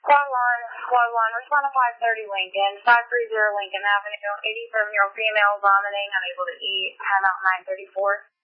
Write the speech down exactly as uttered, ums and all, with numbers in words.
Squad one, Squad one, respond to five thirty Lincoln, five thirty Lincoln Avenue, eighty-seven-year-old female vomiting, unable to eat, time out nine thirty-four.